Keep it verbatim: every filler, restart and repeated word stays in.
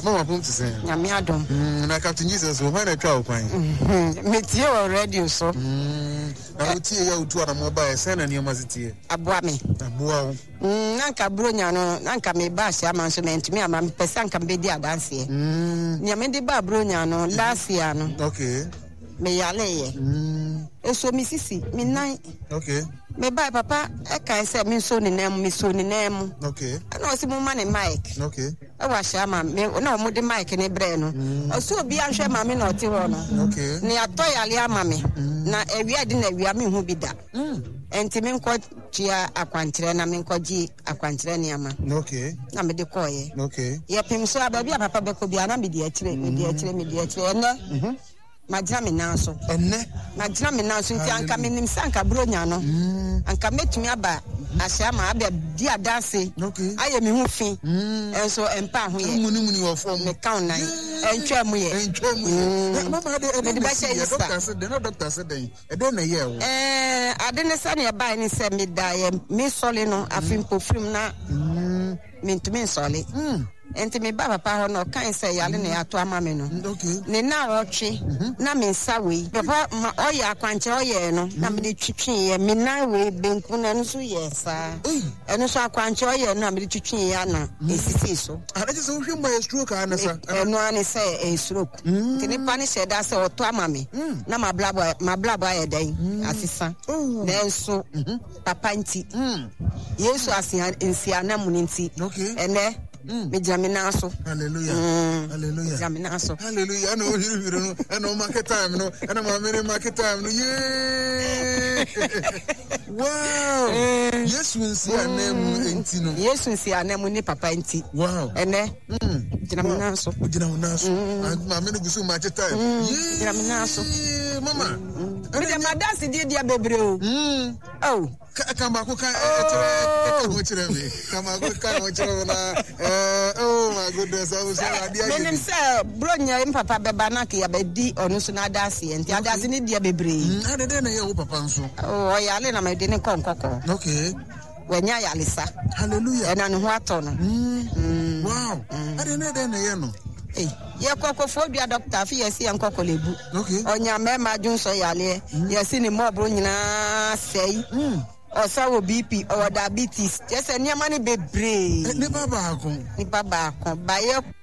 Mama pum to say. Nyame adom. Mm, na Captain Jesus wo na twa okwan. Mhm. Me tie o radio so. Mm. Na wo tie ya utu na mobile say na ne mazitie. Aboa me. Aboa wo. Mm, nanka bronya no, nanka me ba sia man so mentimi ama me pesa nka me di adanse. Mm. Nya me di ba bronya no last year no. Okay. Me yale ye. Mm. Eso mi sisi, mi nine. Okay. Me ba papa e kai say me so ni nem, me so ni nem. Okay. Na o si mo ma ne mic. Okay. E wa sha ma me na mo de mic ne bre no. O so obi anhwe ma me na o ti ho no. Okay. Ni atoyale ama me. Na ewia de na ewia me hu bi da. Mm. Enti me nkọ tia akwankyere na me nkọ gi akwankyere ne ama. Okay. Na me de koye. Okay. Ye pem so ababi papa be ko bia na me de akire, me de akire, me de akire ene. Mhm. Majira me nanso. Enne. Majira me nanso nti anka me nim sanka bronya no. Mm. Anka metumi aba ahia ma abia di adanse. Okay. Aye me hu fi. Mm. Enso empa ho ye. Muni muni wo form. Me count nine. Entwa mu ye. Entwa mu ye. Mama de de ba say doctor said, the doctor said then. E don na ye wo. Eh, ade ne sa ne ba ni se me da ye me sole no afimpo film na. Mm. Me ntumi sole. Mm. Enti me ba papa ho no kan say yale na yato ama me no. Okay. Ne na roche na me nsa we. Papa oye akwanche oye no na me de twitwi ye me na we benku na nso ye sa. Eno so akwanche oye no na me de twitwi ya na esisi so. Ada je so hwe mo stroke ana sa. Eno ani say e stroke. Tini pa ni se da say oto ama me. Na ma blabo ma blabo aye dan asisa. Na nso papa nti. Yesu asia nsia na mu nti. Okay. Ene me jamina so. Hallelujah. Mm. Hallelujah. Jamina so. Hallelujah. Ano hiru hiru no. Ano market time no. Ano ma mere market time no. Yeah. Wow. Yesu nsi anemu enti no. Yesu nsi anemu ni papa enti. Wow. Ene. Mm. Jamina so. Jamina so. Ma mere gusu market time. Yeah. Jamina so. Mama. Me de madasi di dia bebre o. Mm. Oh. Kama ko ka etere mo chere me. Kama ko ka mo chere na oh my goodness, I was saying idea. Menim say bronya im papa beba na ke ya bedi onu so na adase enti adase ni dia bebre. Mm, ade de na ye wo papa nso. Oh, yale na me de ne konkoko. Okay. Wanya yale sa. Hallelujah. Ena ne ho ato no. Mm. Wow. Ade ne de na ye no. Eh, ye kokofo bia doctor fi yesi yankoko lebu. Okay. Onya mema junso yale. Yesi ni mobro nyina sei. Mm. Osa wo B P or diabetes. Just any money be brave. Ni baba akon. Ni baba akon. Ba ye